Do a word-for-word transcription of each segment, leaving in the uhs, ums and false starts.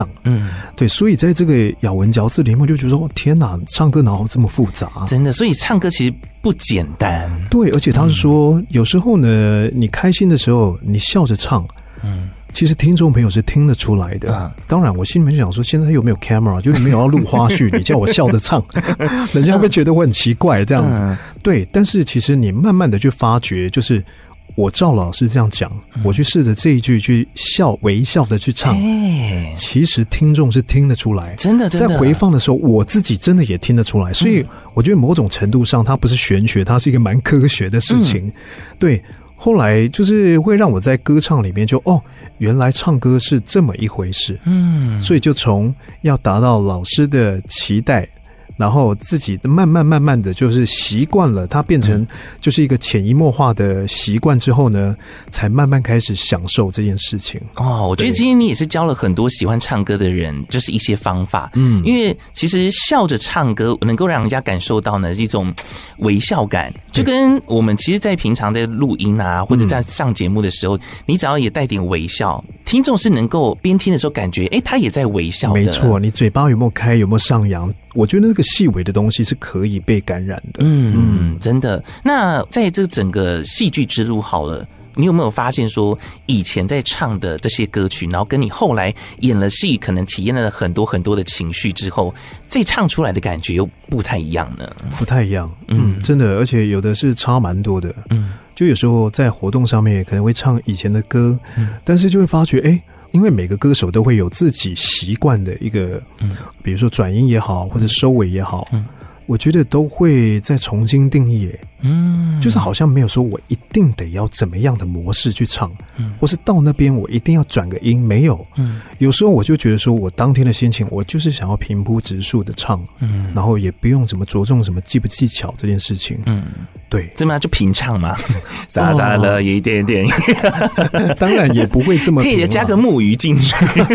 嗯， 对，所以在这个咬文嚼字里面，我就觉得说，天哪，唱歌哪有这么复杂？ 真的，所以唱歌其实不简单。 对，而且他是说，嗯、有时候呢，你开心的时候，你笑着唱，嗯。其实听众朋友是听得出来的，啊、当然我心里面就想说，现在有没有 camera， 就是没有要录花絮，你叫我笑着唱，人家会不会觉得我很奇怪这样子？嗯、对，但是其实你慢慢的去发觉，就是我照老师这样讲，嗯、我去试着这一句去笑微笑的去唱，欸、其实听众是听得出来， 真的，真的， 在回放的时候，我自己真的也听得出来，所以我觉得某种程度上，它不是玄学，它是一个蛮科学的事情，嗯、对。后来就是会让我在歌唱里面就哦，原来唱歌是这么一回事，嗯，所以就从要达到老师的期待，然后自己慢慢慢慢的就是习惯了，它变成就是一个潜移默化的习惯之后呢，才慢慢开始享受这件事情。 哦，我觉得今天你也是教了很多喜欢唱歌的人，就是一些方法。嗯，因为其实笑着唱歌能够让人家感受到呢一种微笑感，就跟我们其实在平常在录音啊，或者在上节目的时候，嗯、你只要也带点微笑，听众是能够边听的时候感觉，哎、欸，他也在微笑的。 没错，你嘴巴有没有开，有没有上扬？我觉得那个细微的东西是可以被感染的。 嗯嗯，真的。那在这整个戏剧之路好了，你有没有发现说，以前在唱的这些歌曲，然后跟你后来演了戏，可能体验了很多很多的情绪之后，再唱出来的感觉又不太一样呢？ 不太一样，嗯，真的，而且有的是差蛮多的。嗯，就有时候在活动上面可能会唱以前的歌，嗯、但是就会发觉，哎、欸。因为每个歌手都会有自己习惯的一个，嗯，比如说转音也好，或者收尾也好，嗯，我觉得都会再重新定义，嗯，就是好像没有说我一定得要怎么样的模式去唱，嗯，或是到那边我一定要转个音，没有，嗯，有时候我就觉得说我当天的心情，我就是想要平铺直述的唱，嗯，然后也不用怎么着重什么技不技巧这件事情，嗯。对， 这么就平唱嘛，撒撒了一点点， 当然也不会这么可以加个木鱼进去。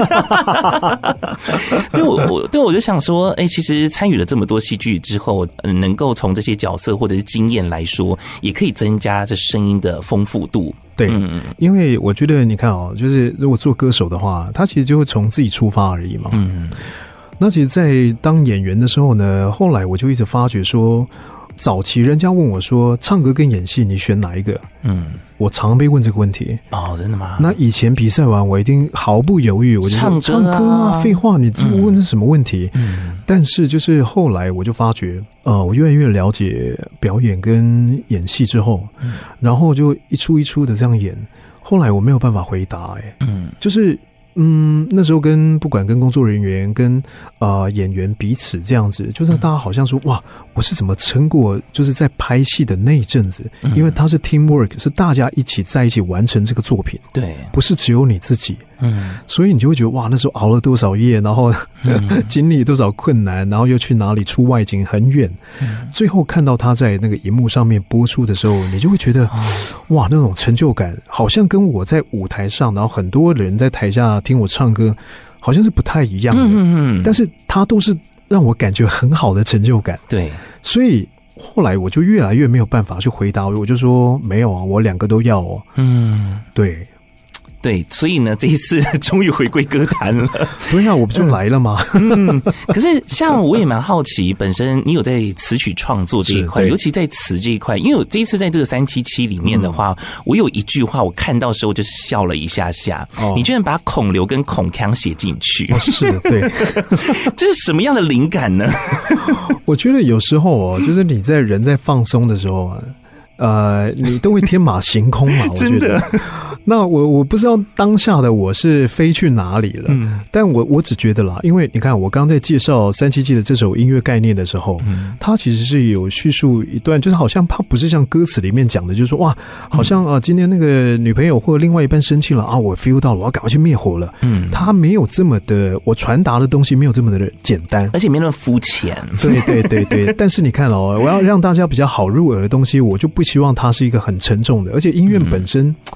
对我，我对我就想说，哎、欸，其实参与了这么多戏剧之后，能够从这些角色或者是经验来说，也可以增加这声音的丰富度。 对，嗯、因为我觉得你看哦，就是如果做歌手的话，他其实就会从自己出发而已嘛。嗯，那其实，在当演员的时候呢，后来我就一直发觉说。早期人家问我说，唱歌跟演戏你选哪一个？嗯，我常被问这个问题。 哦，真的吗？ 那以前比赛完，我一定毫不犹豫，我就说唱歌啊，废话，你这么问这是什么问题？嗯，但是就是后来我就发觉，呃，我越来越了解表演跟演戏之后，嗯、然后就一出一出的这样演，后来我没有办法回答、欸，哎，嗯，就是。嗯，那时候跟不管跟工作人员跟呃演员彼此这样子，就让大家好像说哇，我是怎么撑过就是在拍戏的那一阵子，嗯、因为它是 teamwork， 是大家一起在一起完成这个作品， 对， 不是只有你自己。嗯，所以你就会觉得哇，那时候熬了多少夜，然后、嗯、经历多少困难，然后又去哪里出外景很远、嗯，最后看到他在那个荧幕上面播出的时候，你就会觉得、哦、哇，那种成就感好像跟我在舞台上，然后很多人在台下听我唱歌，好像是不太一样的。嗯嗯，但是他都是让我感觉很好的成就感。 对， 所以后来我就越来越没有办法去回答，我就说没有啊，我两个都要哦。嗯，对。 对，所以呢，这一次终于回归歌坛了。 对啊，我不就来了吗？ 嗯，可是像我也蛮好奇，本身你有在词曲创作这一块，尤其在词这一块，因为我这一次在这个三七七里面的话、嗯，我有一句话我看到时候就是笑了一下下。哦、你居然把孔刘跟孔锵写进去， 哦、是对， 这是什么样的灵感呢？ 我觉得有时候哦，就是你在人在放松的时候啊。呃，你都会天马行空嘛？我觉得，那我我不知道当下的我是飞去哪里了，嗯，但我我只觉得啦，因为你看我刚刚在介绍三七七的这首音乐概念的时候，嗯，它其实是有叙述一段，就是好像它不是像歌词里面讲的，就是说哇，好像啊今天那个女朋友或者另外一半生气了啊，我 feel 到了，我要赶快去灭火了，嗯，它没有这么的，我传达的东西没有这么的简单， 而且没那么肤浅， 对对对对，但是你看哦，我要让大家比较好入耳的东西，我就不希望它是一个很沉重的，而且音乐本身，嗯、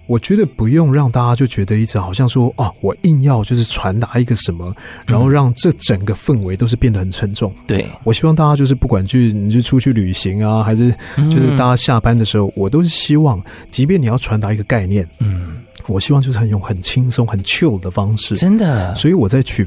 我觉得不用让大家就觉得一直好像说啊，我硬要就是传达一个什么，然后让这整个氛围都是变得很沉重。 对， 我希望大家就是不管去你就出去旅行啊，还是就是大家下班的时候，我都是希望，即便你要传达一个概念，嗯，我希望就是很用很轻松、很 chill 的方式， 真的。 所以我在取